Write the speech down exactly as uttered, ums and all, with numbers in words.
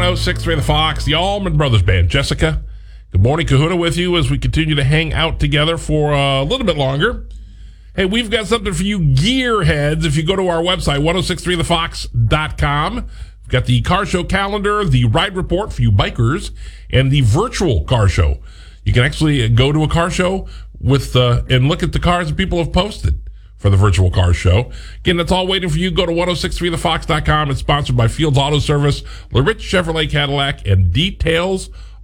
oh six point three The Fox, the Allman Brothers Band. Jessica, good morning. Kahuna with you as we continue to hang out together for a little bit longer. Hey, we've got something for you gearheads. If you go to our website, ten sixty-three the fox dot com, we've got the car show calendar, the ride report for you bikers, and the virtual car show. You can actually go to a car show with uh, and look at the cars that people have posted for the virtual car show. Again, that's all waiting for you. Go to ten sixty-three the fox dot com. It's sponsored by Fields Auto Service, LaRich Chevrolet Cadillac, and Details